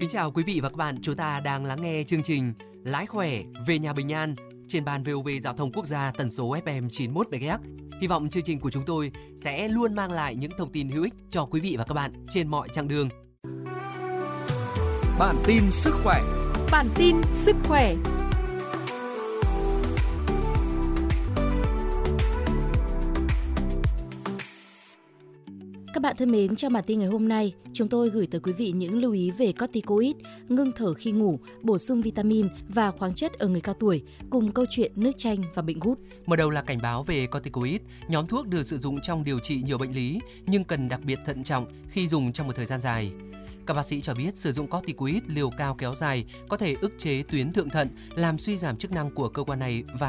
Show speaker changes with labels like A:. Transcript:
A: Kính chào quý vị và các bạn, chúng ta đang lắng nghe chương trình Lái khỏe về nhà bình an trên ban VOV Giao thông Quốc gia tần số FM 91 MHz. Hy vọng chương trình của chúng tôi sẽ luôn mang lại những thông tin hữu ích cho quý vị và các bạn trên mọi chặng đường.
B: Bản tin sức khỏe.
C: Bản tin sức khỏe.
D: Các bạn thân mến, trong bản tin ngày hôm nay, chúng tôi gửi tới quý vị những lưu ý về corticoid, ngưng thở khi ngủ, bổ sung vitamin và khoáng chất ở người cao tuổi, cùng câu chuyện nước chanh và bệnh gút.
A: Mở đầu là cảnh báo về corticoid, nhóm thuốc được sử dụng trong điều trị nhiều bệnh lý nhưng cần đặc biệt thận trọng khi dùng trong một thời gian dài. Các bác sĩ cho biết sử dụng corticoid liều cao kéo dài có thể ức chế tuyến thượng thận, làm suy giảm chức năng của cơ quan này và